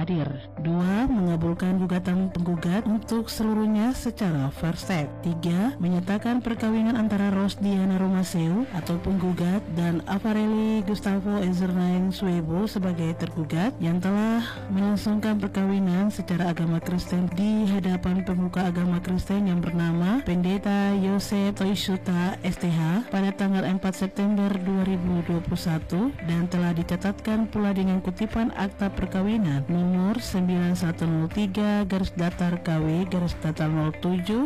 hadir. 2. Mengabulkan gugatan penggugat untuk seluruhnya secara fair set. 3. Menyatakan perkawinan antara Rosdiana Romaseu atau penggugat dan Avareli Gustavo Ezernain Suebo sebagai tergugat yang telah melangsungkan perkawinan secara agama Kristen di hadapan pemuka agama Kristen yang bernama Pendeta Yosef Toisuta STH pada tanggal 4 September 2021 dan telah dicatatkan pula dengan kutipan akta perkawinan nomor 9103 garis datar KW garis datar 07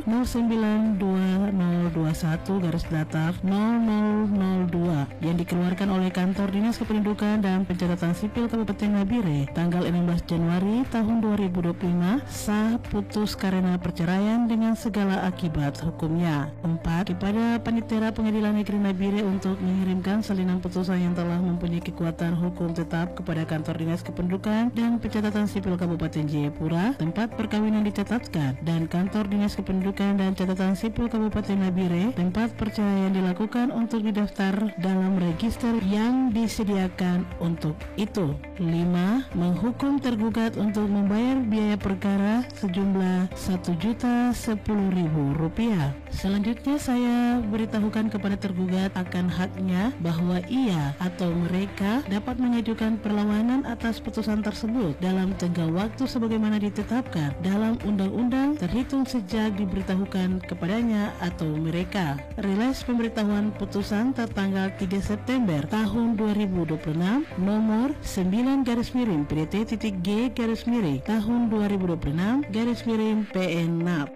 092021 garis datar 0002 yang dikeluarkan oleh Kantor Dinas Kependudukan dan Pencatatan Sipil Kabupaten Nabire tanggal 16 Januari tahun 2025 sah putus karena perceraian dengan segala akibat hukumnya. 4. Kepada Panitera Pengadilan Negeri Nabire untuk mengirimkan salinan putusan yang telah mempunyai kekuatan hukum tetap kepada Kantor Dinas Kependudukan dan Pencatatan Sipil Kabupaten Jayapura tempat perkawinan dicatatkan, dan Kantor Dinas Kependudukan dan Catatan Sipil Kabupaten Nabire tempat perceraian dilakukan untuk didaftar dalam register yang disediakan untuk itu. 5. Menghukum tergugat untuk membayar biaya perkara sejumlah Rp1.010.000. Selanjutnya saya beritahukan kepada tergugat akan haknya bahwa ia atau mereka dapat mengajukan perlawanan atas putusan tersebut dalam tenggang waktu sebagaimana ditetapkan dalam undang-undang terhitung sejak diberitahukan kepadanya atau mereka. Rilis pemberitahuan putusan tertanggal 3 September tahun 2026 nomor 9 PDT.G tahun 2026 PN-NAP.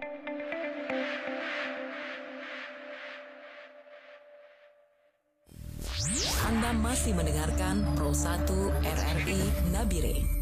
Anda masih mendengarkan Pro 1 RRI Nabire.